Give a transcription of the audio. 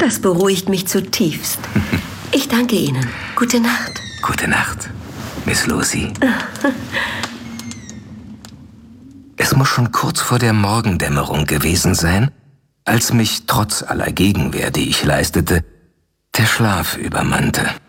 Das beruhigt mich zutiefst. Ich danke Ihnen. Gute Nacht. Gute Nacht, Miss Lucy. Es muss schon kurz vor der Morgendämmerung gewesen sein, als mich trotz aller Gegenwehr, die ich leistete, der Schlaf übermannte.